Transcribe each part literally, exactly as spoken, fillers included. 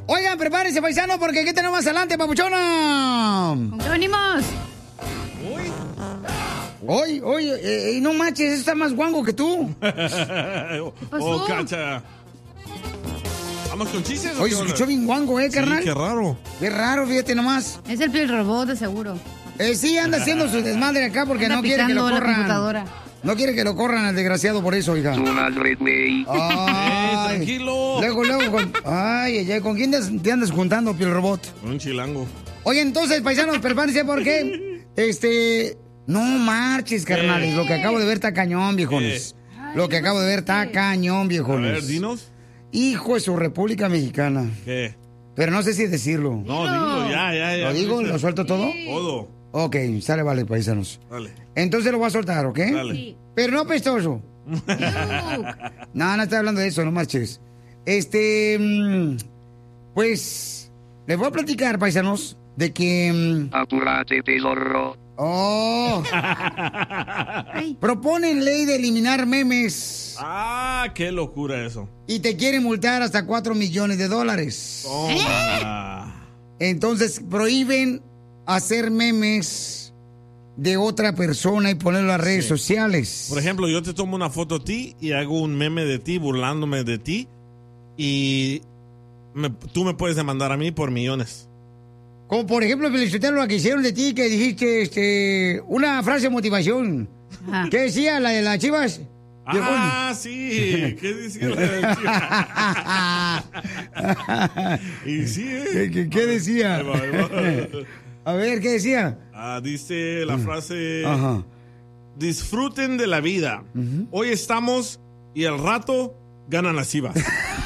Oigan, prepárense, paisano, porque aquí tenemos más adelante, papuchona. ¿Con qué venimos? Hoy, hoy, eh, no manches, eso está más guango que tú. ¿Qué pasó? Oh, cacha. ¿Vamos con chistes? Oye, se escuchó bien guango, ¿eh, carnal? Sí, qué raro. Qué raro, fíjate nomás. Es el Piel Robot, de seguro. Eh, sí, anda haciendo su desmadre acá porque Anda no quiere que lo picando la corran. computadora. No quiere que lo corran al desgraciado por eso, hija. Eh, Ay, tranquilo. luego, luego, con... Ay, ay, ay, ¿con quién te andas juntando, Piel Robot? Un chilango. Oye, entonces, paisanos, prepárense porque, este, no marches, carnales. Lo que acabo de ver está cañón, viejones. Lo que acabo de ver está cañón, A viejones. ver, dinos. Hijo de su República Mexicana. ¿Qué? Pero no sé si decirlo. No, dilo, ya, ya, ya. ¿Lo digo? ¿Lo suelto todo? Todo. Ok, sale, vale, paisanos. Dale. Entonces lo voy a soltar, ¿ok? Dale. Sí. Pero no apestoso. No, no estoy hablando de eso, no marches. Este, mm, pues, les voy a platicar, paisanos, de que... mm, Apúrate, pedorro. Oh, Ay, proponen ley de eliminar memes Ah, qué locura eso. y te quieren multar hasta cuatro millones de dólares. Toma. Entonces prohíben hacer memes de otra persona y ponerlo a las redes Sí. sociales. Por ejemplo, yo te tomo una foto a ti y hago un meme de ti, burlándome de ti. Y me- tú me puedes demandar a mí por millones. Como por ejemplo, felicitar lo que hicieron de ti, que dijiste este, una frase de motivación. Ajá. ¿Qué decía la de las Chivas? Ah, sí. ¿Qué decía la de la chica? Y sí, ¿Qué, ¿eh? qué- qué decía? Ahí va, ahí va. A ver, ¿qué decía? Ah, dice la frase: Ajá. disfruten de la vida. Hoy estamos y al rato ganan las Chivas.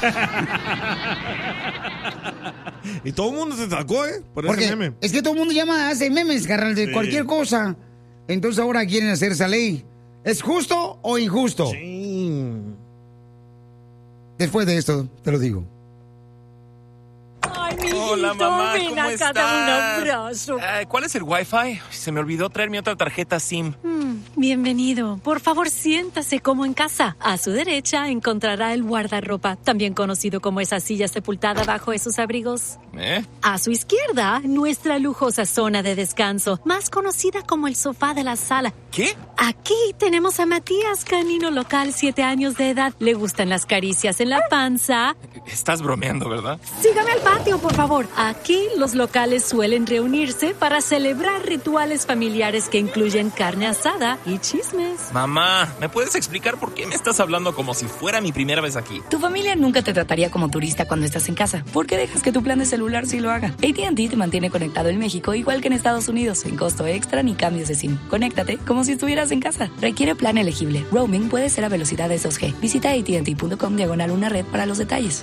Y todo el mundo se sacó, ¿eh? Por ese Porque meme. es que todo el mundo llama, hace memes, carnal, de Sí. cualquier cosa. Entonces ahora quieren hacer esa ley. ¿Es justo o injusto? Sí. Después de esto, te lo digo. Ay, mijito, Hola, mamá, ven ¿cómo acá, estás? dame un abrazo. Ay, ¿cuál es el Wi-Fi? Se me olvidó traer mi otra tarjeta SIM. Mm, bienvenido. Por favor, siéntase como en casa. A su derecha encontrará el guardarropa, también conocido como esa silla sepultada bajo esos abrigos. ¿Eh? A su izquierda, nuestra lujosa zona de descanso, más conocida como el sofá de la sala. ¿Qué? Aquí tenemos a Matías, canino local, siete años de edad. Le gustan las caricias en la panza. Estás bromeando, ¿verdad? Sígame al patio, por favor. Aquí los locales suelen reunirse para celebrar rituales familiares que incluyen carne asada y chismes. Mamá, ¿me puedes explicar por qué me estás hablando como si fuera mi primera vez aquí? Tu familia nunca te trataría como turista cuando estás en casa. ¿Por qué dejas que tu plan de celular sí lo haga? A T and T te mantiene conectado en México igual que en Estados Unidos, sin costo extra ni cambios de SIM. Conéctate como si estuvieras en casa. Requiere plan elegible. Roaming puede ser a velocidades dos G. Visita A T and T punto com diagonal una red para los detalles.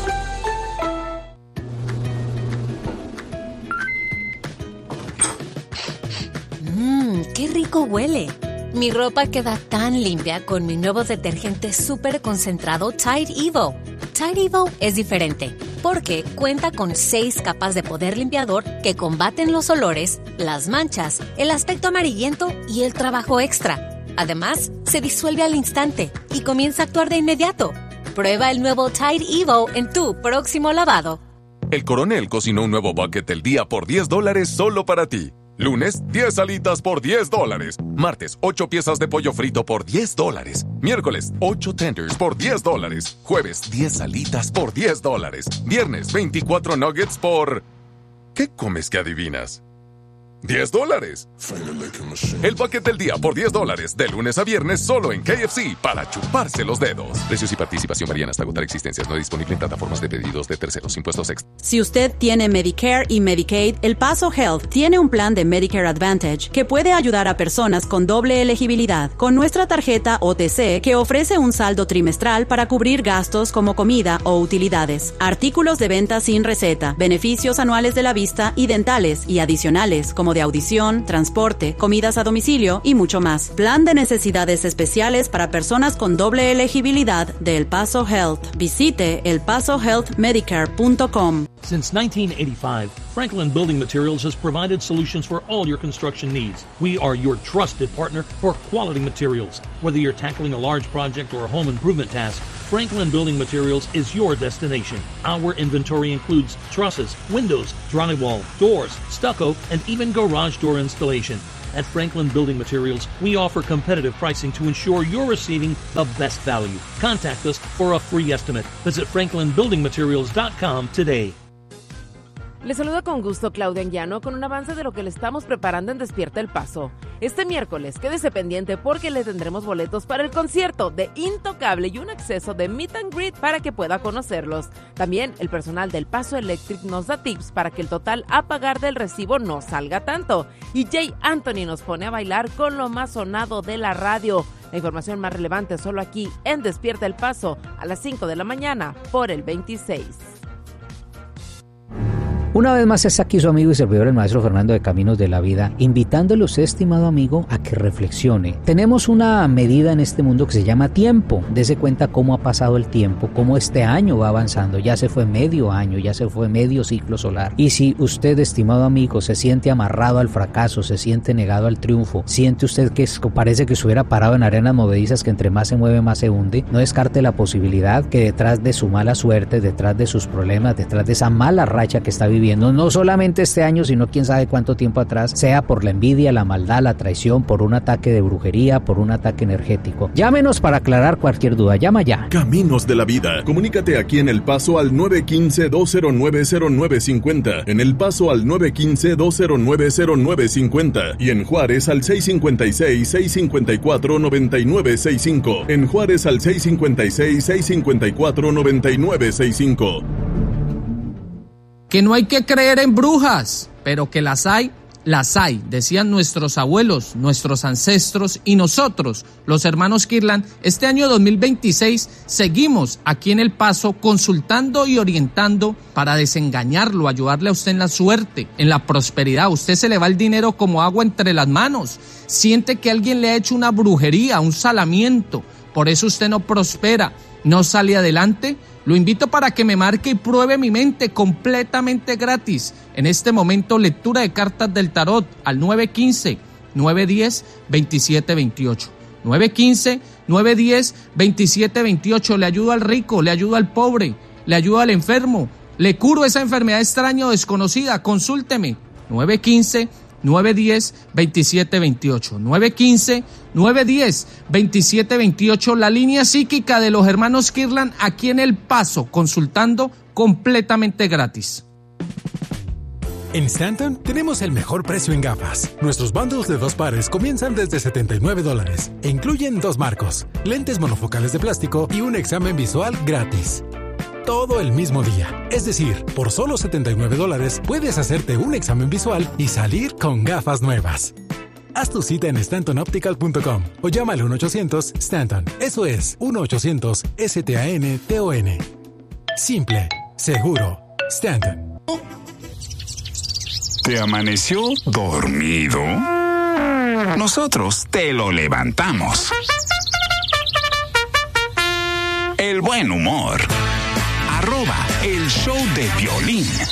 Mmm, qué rico huele. Mi ropa queda tan limpia con mi nuevo detergente súper concentrado Tide Evo. Tide Evo es diferente porque cuenta con seis capas de poder limpiador que combaten los olores, las manchas, el aspecto amarillento y el trabajo extra. Además, se disuelve al instante y comienza a actuar de inmediato. Prueba el nuevo Tide Evo en tu próximo lavado. El Coronel cocinó un nuevo bucket del día por diez dólares solo para ti. Lunes, diez alitas por diez dólares. Martes, ocho piezas de pollo frito por diez dólares. Miércoles, ocho tenders por diez dólares. Jueves, diez alitas por diez dólares. Viernes, veinticuatro nuggets por... ¿Qué comes que adivinas? diez dólares. El paquete del día por diez dólares. De lunes a viernes solo en K F C para chuparse los dedos. Precios y participación varían hasta agotar existencias. No disponible en plataformas de pedidos de terceros. Impuestos extra. Si usted tiene Medicare y Medicaid, El Paso Health tiene un plan de Medicare Advantage que puede ayudar a personas con doble elegibilidad. Con nuestra tarjeta O T C, que ofrece un saldo trimestral para cubrir gastos como comida o utilidades, artículos de venta sin receta, beneficios anuales de la vista y dentales y adicionales como de audición, transporte, comidas a domicilio y mucho más. Plan de necesidades especiales para personas con doble elegibilidad de El Paso Health. Visite el paso health medicare punto com. Since nineteen eighty-five, Franklin Building Materials has provided solutions for all your construction needs. We are your trusted partner for quality materials. Whether you're tackling a large project or a home improvement task, Franklin Building Materials is your destination. Our inventory includes trusses, windows, drywall, doors, stucco, and even garage door installation. At Franklin Building Materials, we offer competitive pricing to ensure you're receiving the best value. Contact us for a free estimate. Visit franklin building materials dot com today. Les saluda con gusto Claudia Anguiano con un avance de lo que le estamos preparando en Despierta El Paso. Este miércoles, quédese pendiente porque le tendremos boletos para el concierto de Intocable y un acceso de Meet and Greet para que pueda conocerlos. También el personal del Paso Electric nos da tips para que el total a pagar del recibo no salga tanto. Y Jay Anthony nos pone a bailar con lo más sonado de la radio. La información más relevante solo aquí en Despierta El Paso a las cinco de la mañana por el veintiséis. Una vez más está aquí su amigo y servidor el maestro Fernando de Caminos de la Vida, invitándole a usted, estimado amigo, a que reflexione. Tenemos una medida en este mundo que se llama tiempo. Dese cuenta cómo ha pasado el tiempo, cómo este año va avanzando. Ya se fue medio año, ya se fue medio ciclo solar. Y si usted, estimado amigo, se siente amarrado al fracaso, se siente negado al triunfo, siente usted que es, parece que estuviera parado en arenas movedizas que entre más se mueve más se hunde, no descarte la posibilidad que detrás de su mala suerte, detrás de sus problemas, detrás de esa mala racha que está viviendo, no solamente este año, sino quién sabe cuánto tiempo atrás, sea por la envidia, la maldad, la traición, por un ataque de brujería, por un ataque energético. Llámenos para aclarar cualquier duda. Llama ya. Caminos de la Vida. Comunícate aquí en El Paso al nueve uno cinco, dos cero nueve, cero nueve cinco cero, en El Paso al nueve uno cinco, dos cero nueve, cero nueve cinco cero y en Juárez al seis cinco seis, seis cinco cuatro, nueve nueve seis cinco. En Juárez al seis cinco seis, seis cinco cuatro, nueve nueve seis cinco. Que no hay que creer en brujas, pero que las hay, las hay, decían nuestros abuelos, nuestros ancestros y nosotros, los hermanos Kirlan. Este año dos mil veintiséis seguimos aquí en El Paso consultando y orientando para desengañarlo, ayudarle a usted en la suerte, en la prosperidad. Usted se le va el dinero como agua entre las manos, siente que alguien le ha hecho una brujería, un salamiento, por eso usted no prospera, no sale adelante. Lo invito para que me marque y pruebe mi mente completamente gratis. En este momento, lectura de cartas del tarot al nueve uno cinco, nueve uno cero, dos siete dos ocho. nueve uno cinco, nueve uno cero, dos siete dos ocho. Le ayudo al rico, le ayudo al pobre, le ayudo al enfermo. Le curo esa enfermedad extraña o desconocida. Consúlteme. nueve uno cinco, nueve uno cero, dos siete dos ocho. nueve uno cinco, nueve uno cero, dos siete dos ocho. La línea psíquica de los hermanos Kirlan aquí en El Paso, consultando completamente gratis. En Stanton tenemos el mejor precio en gafas. Nuestros bundles de dos pares comienzan desde setenta y nueve dólares e incluyen dos marcos, lentes monofocales de plástico y un examen visual gratis. Todo el mismo día. Es decir, por solo setenta y nueve dólares puedes hacerte un examen visual y salir con gafas nuevas. Haz tu cita en stanton optical punto com o llama al uno ochocientos Stanton. Eso es uno ochocientos S T A N T O N. Simple, seguro, Stanton. ¿Te amaneció dormido? Nosotros te lo levantamos. El buen humor. Arroba el show de Piolín.